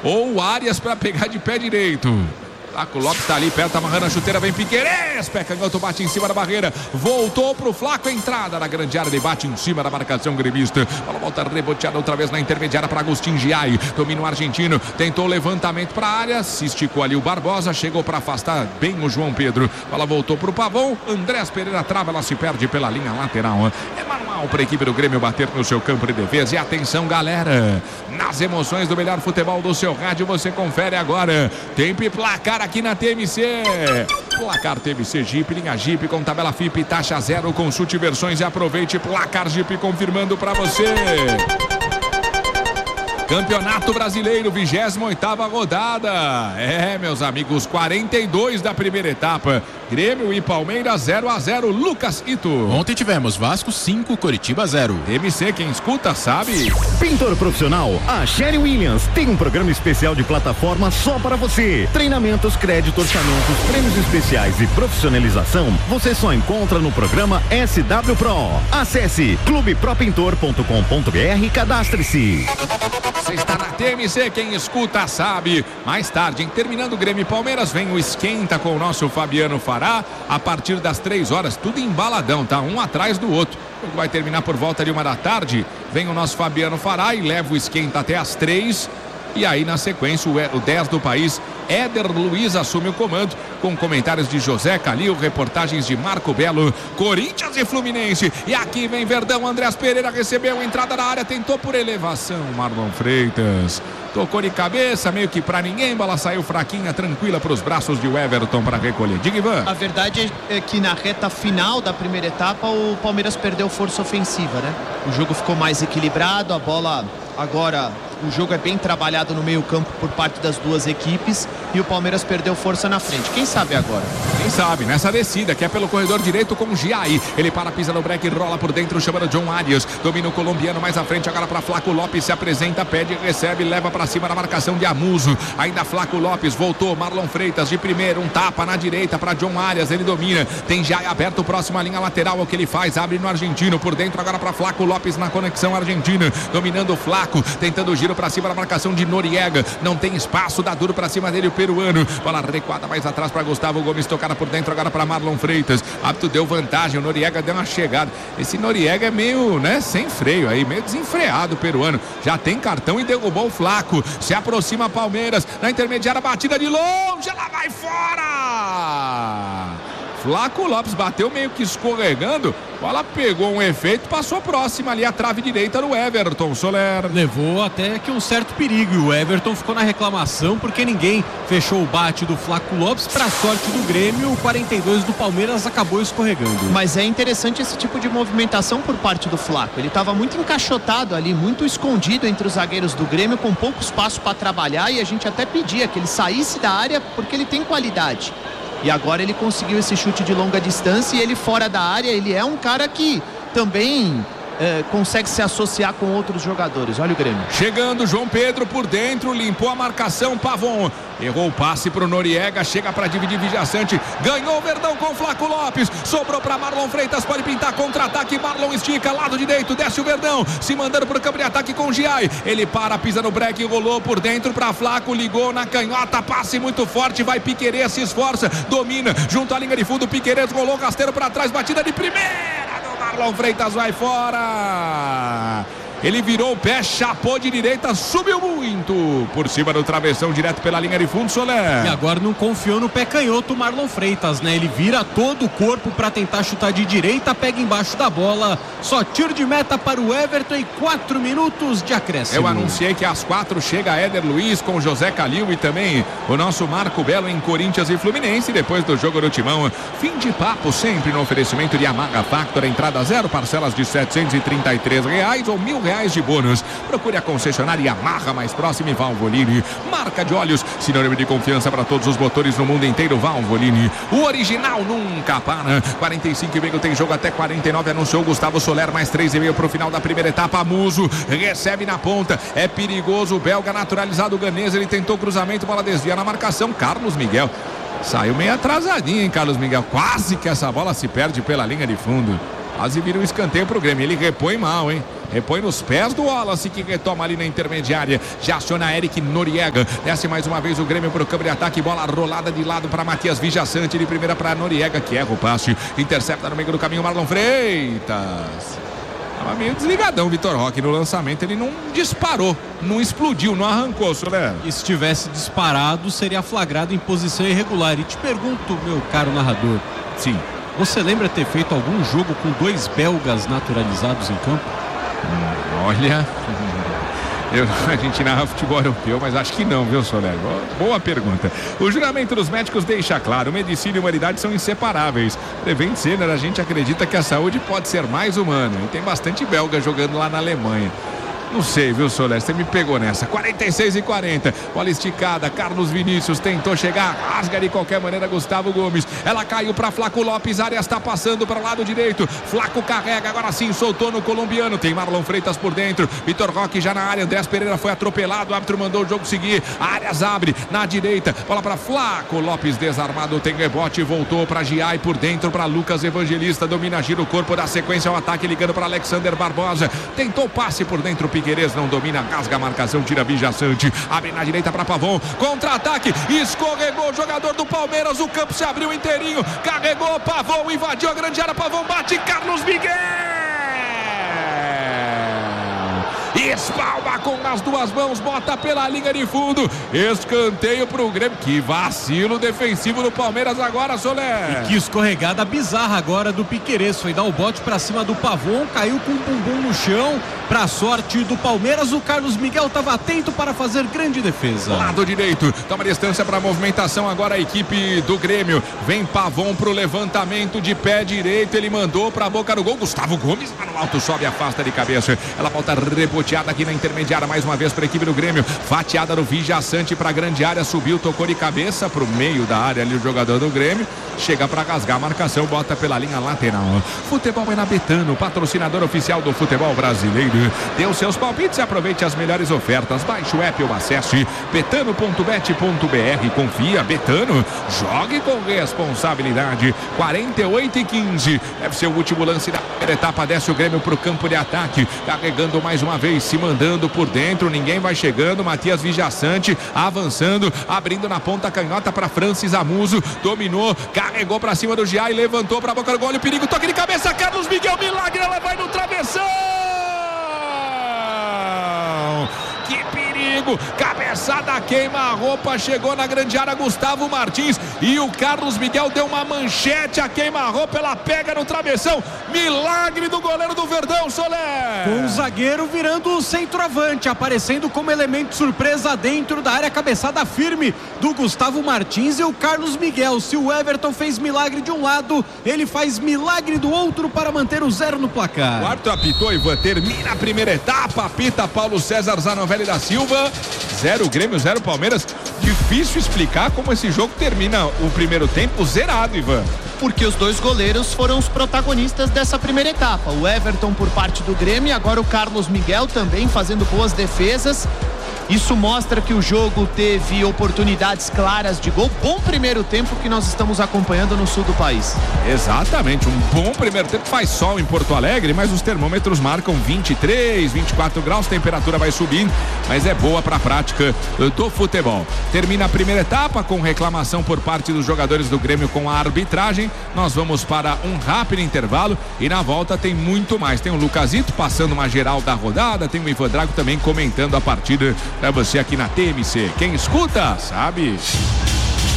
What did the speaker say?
ou o Arias para pegar de pé direito. Flaco Lopes tá ali perto, amarrando a chuteira, vem Piquerez, pé canhoto, bate em cima da barreira, voltou pro Flaco, entrada na grande área, ele bate em cima da marcação gremista, bola volta reboteada outra vez na intermediária para Agustin Giai, domina o argentino, tentou o levantamento para a área, se esticou ali o Barbosa, chegou para afastar bem o João Pedro, bola voltou pro Pavão, Andrés Pereira trava, ela se perde pela linha lateral, é manual para a equipe do Grêmio bater no seu campo de defesa, e atenção galera, nas emoções do melhor futebol do seu rádio, você confere agora, tempo e placar aqui na TMC. Placar TMC Jeep, linha Jeep com tabela FIP, taxa zero. Consulte versões e aproveite. Placar Jeep confirmando para você. Campeonato Brasileiro, 28ª rodada. Meus amigos, 42 da primeira etapa. Grêmio e Palmeiras 0-0. Lucas Ito. Ontem tivemos Vasco 5, Coritiba 0. TMC, quem escuta sabe. Pintor profissional, a Sherry Williams tem um programa especial de plataforma só para você. Treinamentos, crédito, orçamentos, prêmios especiais e profissionalização você só encontra no programa SW Pro. Acesse clubepropintor.com.br e cadastre-se. Você está na TMC, quem escuta sabe. Mais tarde, terminando o Grêmio e Palmeiras, vem o Esquenta com o nosso Fabiano Fará. A partir das 3 horas, tudo embaladão, tá? Um atrás do outro. Vai terminar por volta de 1 da tarde. Vem o nosso Fabiano Fará e leva o Esquenta até as 3. E aí, na sequência, o 10 do país, Éder Luiz, assume o comando, com comentários de José Calil, reportagens de Marco Belo, Corinthians e Fluminense. E aqui vem Verdão, Andrés Pereira recebeu a entrada da área, tentou por elevação, Marlon Freitas. Tocou de cabeça, meio que pra ninguém, bola saiu fraquinha, tranquila pros braços de Everton para recolher. Diga, Ivan. A verdade é que na reta final da primeira etapa, o Palmeiras perdeu força ofensiva, né? O jogo ficou mais equilibrado, a bola agora... O jogo é bem trabalhado no meio campo por parte das duas equipes e o Palmeiras perdeu força na frente. Quem sabe agora? Quem sabe, nessa descida que é pelo corredor direito com o Giai. Ele para, pisa no break, rola por dentro, chamando John Arias. Domina o colombiano mais à frente, agora para Flaco Lopes. Se apresenta, pede, recebe, leva para cima da marcação de Amuso. Ainda Flaco Lopes, voltou, Marlon Freitas de primeiro, um tapa na direita para John Arias. Ele domina, tem Giai aberto, próximo à linha lateral. O que ele faz, abre no argentino, por dentro agora para Flaco Lopes na conexão argentina. Dominando o Flaco, tentando o giro para cima da marcação de Noriega, não tem espaço, dá duro para cima dele o peruano, bola recuada mais atrás para Gustavo Gomes, tocada por dentro agora para Marlon Freitas, Árbitro deu vantagem, o Noriega deu uma chegada, esse Noriega é meio, né, sem freio aí, meio desenfreado o peruano, já tem cartão e derrubou o Flaco, se aproxima Palmeiras, na intermediária, batida de longe, ela vai fora! Flaco Lopes bateu meio que escorregando, bola pegou um efeito, passou próxima ali a trave direita do Everton Soler. Levou até que um certo perigo e o Everton ficou na reclamação porque ninguém fechou o bate do Flaco Lopes. Para sorte do Grêmio, o 42 do Palmeiras acabou escorregando. Mas é interessante esse tipo de movimentação por parte do Flaco. Ele estava muito encaixotado ali, muito escondido entre os zagueiros do Grêmio, com pouco espaço para trabalhar, e a gente até pedia que ele saísse da área porque ele tem qualidade. E agora ele conseguiu esse chute de longa distância e ele fora da área, ele é um cara que também consegue se associar com outros jogadores. Olha o Grêmio. Chegando João Pedro por dentro, limpou a marcação, Pavon. Errou o passe pro Noriega, chega para dividir Vijaçante, ganhou o Verdão com o Flaco Lopes, sobrou para Marlon Freitas, pode pintar contra-ataque, Marlon estica, lado direito, desce o Verdão, se mandando pro campo de ataque com o Giai, ele para, pisa no break, rolou por dentro para Flaco, ligou na canhota, passe muito forte, vai Piquerez, se esforça, domina, junto à linha de fundo, Piquerez rolou rasteiro para trás, batida de primeira, Marlon Freitas vai fora. Ele virou o pé, chapou de direita, subiu muito por cima do travessão, direto pela linha de fundo, Soler. E agora não confiou no pé canhoto, Marlon Freitas, né? Ele vira todo o corpo para tentar chutar de direita, pega embaixo da bola, só tiro de meta para o Everton e 4 minutos de acréscimo. Eu anunciei que às 4 chega Éder Luiz com José Calil e também o nosso Marco Belo em Corinthians e Fluminense, depois do jogo do Timão. Fim de papo sempre no oferecimento de Yamaha Factor, entrada zero, parcelas de R$733 ou R$1.000 de bônus. Procure a concessionária Yamaha mais próxima e Valvoline. Marca de olhos, sinônimo de confiança para todos os motores no mundo inteiro, Valvoline. O original nunca para. 45,5 tem jogo até 49, anunciou Gustavo Soler, mais 3,5 para o final da primeira etapa. Muso recebe na ponta, é perigoso, o belga naturalizado ganês, ele tentou cruzamento, bola desvia na marcação, Carlos Miguel. Saiu meio atrasadinho, hein, Carlos Miguel? Quase que essa bola se perde pela linha de fundo. Quase vira um escanteio pro Grêmio. Ele repõe mal, hein? Repõe nos pés do Wallace, que retoma ali na intermediária. Já aciona Eric Noriega. Desce mais uma vez o Grêmio pro campo de ataque. Bola rolada de lado para Matias Vijaçante. De primeira para Noriega, que erra o passe. Intercepta no meio do caminho Marlon Freitas. Tava meio desligadão o Vitor Roque no lançamento. Ele não disparou, não explodiu, não arrancou, Soler. E se tivesse disparado, seria flagrado em posição irregular. E te pergunto, meu caro narrador. Sim. Você lembra ter feito algum jogo com 2 belgas naturalizados em campo? Olha, a gente narra futebol europeu, mas acho que não, viu, Soler? Boa pergunta. O juramento dos médicos deixa claro, medicina e humanidade são inseparáveis. Prevent Senior, a gente acredita que a saúde pode ser mais humana. E tem bastante belga jogando lá na Alemanha. Não sei, viu, Soler? Você me pegou nessa. 46-40. Bola esticada. Carlos Vinícius tentou chegar. Rasga de qualquer maneira Gustavo Gomes. Ela caiu para Flaco Lopes. Arias está passando para o lado direito. Flaco carrega. Agora sim, soltou no colombiano. Tem Marlon Freitas por dentro. Vitor Roque já na área. Andrés Pereira foi atropelado. O árbitro mandou o jogo seguir. Arias abre na direita. Bola para Flaco Lopes desarmado. Tem rebote. Voltou para Giai por dentro para Lucas Evangelista. Domina, gira o corpo. Dá sequência ao ataque. Ligando para Alexander Barbosa. Tentou passe por dentro. Piquerez não domina, rasga a marcação, tira Vijaçante, abre na direita para Pavon, contra-ataque, escorregou o jogador do Palmeiras, o campo se abriu inteirinho, carregou Pavon, invadiu a grande área, Pavon bate, Carlos Miguel espalma com as duas mãos, bota pela linha de fundo, escanteio pro Grêmio. Que vacilo defensivo do Palmeiras agora, Soler. E que escorregada bizarra agora do Piquerez, foi dar o bote pra cima do Pavon, caiu com o bumbum no chão. Pra sorte do Palmeiras, o Carlos Miguel estava atento para fazer grande defesa. Lado direito, toma distância para a movimentação agora a equipe do Grêmio. Vem Pavon pro levantamento de pé direito, ele mandou pra boca do gol. Gustavo Gomes lá no alto, sobe, afasta de cabeça. Ela volta reboteada aqui na intermediária mais uma vez para a equipe do Grêmio. Fatiada no Vijaçante para a grande área, subiu, tocou de cabeça pro meio da área ali o jogador do Grêmio. Chega para rasgar a marcação, bota pela linha lateral. Futebol é na Betano, patrocinador oficial do futebol brasileiro. Dê os seus palpites e aproveite as melhores ofertas. Baixe o app ou acesse betano.bet.br. Confia, Betano, jogue com responsabilidade. 48-15. Deve ser o último lance da primeira etapa. Desce o Grêmio para o campo de ataque. Carregando mais uma vez, se mandando por dentro. Ninguém vai chegando. Matias Vijaçante avançando, abrindo na ponta canhota para Francis Amuso. Dominou, carregou para cima do Giai, levantou para a boca do gol. O perigo, toque de cabeça. Carlos Miguel, milagre, ela vai no travessão. Que perigo, cabeçada queima a roupa, chegou na grande área Gustavo Martins e o Carlos Miguel deu uma manchete a queima-roupa, ela pega no travessão, milagre do goleiro do Verdão, Soler. Com o zagueiro virando o centroavante, aparecendo como elemento surpresa dentro da área, cabeçada firme do Gustavo Martins e o Carlos Miguel. Se o Everton fez milagre de um lado, ele faz milagre do outro para manter o 0 no placar. O árbitro apitou, Ivan, termina a primeira etapa, apita Paulo César Zanovelli da Silva, 0 Grêmio, 0 Palmeiras. Difícil explicar como esse jogo termina o primeiro tempo zerado, Ivan. Porque os dois goleiros foram os protagonistas dessa primeira etapa. O Everton por parte do Grêmio e agora o Carlos Miguel também fazendo boas defesas. Isso mostra que o jogo teve oportunidades claras de gol. Bom primeiro tempo que nós estamos acompanhando no sul do país. Exatamente, um bom primeiro tempo. Faz sol em Porto Alegre, mas os termômetros marcam 23, 24 graus, temperatura vai subindo, mas é boa para a prática do futebol. Termina a primeira etapa com reclamação por parte dos jogadores do Grêmio com a arbitragem. Nós vamos para um rápido intervalo e na volta tem muito mais. Tem o Lucasito passando uma geral da rodada, tem o Ivan Drago também comentando a partida para você aqui na TMC. Quem escuta, sabe.